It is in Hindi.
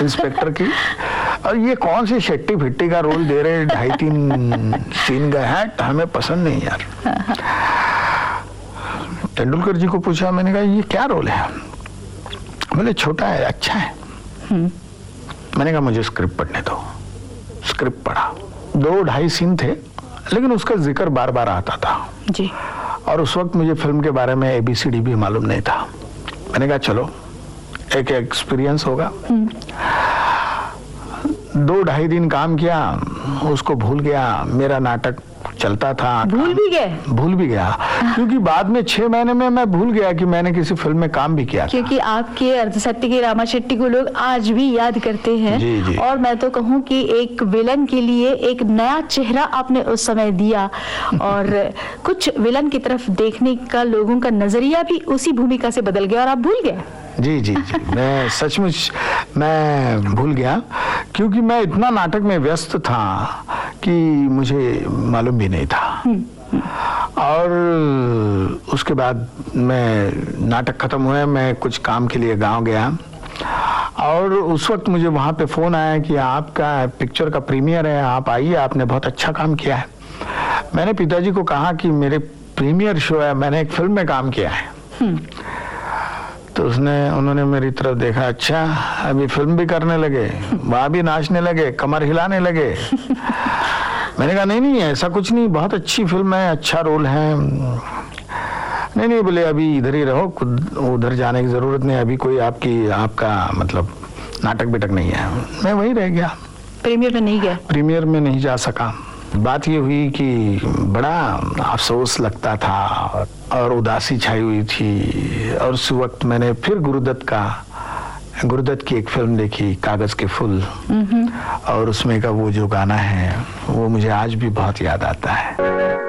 इंस्पेक्टर की, और ये कौन सी शेट्टी फिट्टी का रोल दे रहे, 2.5-3 सीन का है, हमें पसंद नहीं यार। तेंदुलकर जी को पूछा, मैंने कहा ये क्या रोल है? बोले छोटा है, अच्छा है। मैंने कहा मुझे स्क्रिप्ट पढ़ने दो। स्क्रिप्ट पढ़ा, 2-2.5 सीन थे, लेकिन उसका जिक्र बार बार आता था जी। और उस वक्त मुझे फिल्म के बारे में ABCD भी मालूम नहीं था। मैंने कहा चलो एक एक्सपीरियंस होगा। 2-2.5 दिन काम किया, उसको भूल गया। मेरा नाटक चलता था, भूल भी गया क्योंकि बाद में 6 महीने में मैं भूल गया कि मैंने किसी फिल्म में काम भी किया था। क्योंकि आपके अर्धसत्य के रामा शेट्टी को लोग आज भी याद करते हैं। जी, जी। और मैं तो कहूँ कि एक विलन के लिए एक नया चेहरा आपने उस समय दिया, और कुछ विलन की तरफ देखने का लोगों का नजरिया भी उसी भूमिका से बदल गया और आप भूल गए। जी जी जी, मैं सचमुच मैं भूल गया, क्योंकि मैं इतना नाटक में व्यस्त था कि मुझे मालूम भी नहीं था। और उसके बाद मैं नाटक खत्म हुए, मैं कुछ काम के लिए गांव गया, और उस वक्त मुझे वहां पे फोन आया कि आपका पिक्चर का प्रीमियर है, आप आइए, आपने बहुत अच्छा काम किया है। मैंने पिताजी को कहा कि मेरे प्रीमियर शो है, मैंने एक फिल्म में काम किया है। तो उन्होंने मेरी तरफ देखा, अच्छा अभी फिल्म भी करने लगे, वहां भी नाचने लगे, कमर हिलाने लगे। मैंने कहा नहीं ऐसा कुछ नहीं, बहुत अच्छी फिल्म है, अच्छा रोल है। नहीं बोले अभी इधर ही रहो, उधर जाने की जरूरत नहीं, अभी कोई आपका मतलब नाटक बिटक नहीं है। मैं वहीं रह गया, प्रीमियर में नहीं गया, प्रीमियर में नहीं जा सका। बात ये हुई कि बड़ा अफसोस लगता था और उदासी छाई हुई थी। और उस वक्त मैंने फिर गुरुदत्त की एक फिल्म देखी, कागज के फूल, और उसमें का वो जो गाना है वो मुझे आज भी बहुत याद आता है।